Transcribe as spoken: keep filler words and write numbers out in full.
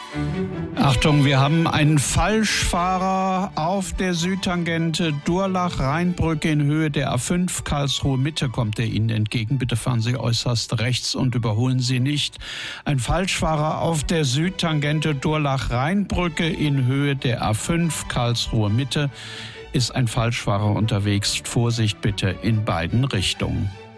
Achtung, wir haben einen Falschfahrer auf der Südtangente Durlach-Rheinbrücke in Höhe der A fünf. Karlsruhe Mitte kommt er Ihnen entgegen. Bitte fahren Sie äußerst rechts und überholen Sie nicht. Ein Falschfahrer auf der Südtangente Durlach-Rheinbrücke in Höhe der A fünf. Karlsruhe Mitte ist ein Falschfahrer unterwegs. Vorsicht bitte in beiden Richtungen.